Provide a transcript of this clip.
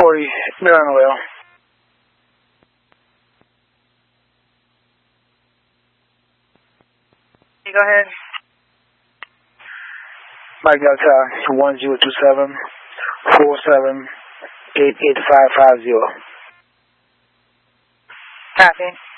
40, you're on the wheel. Go ahead. Mike Delta 1027 47 88550. Copy.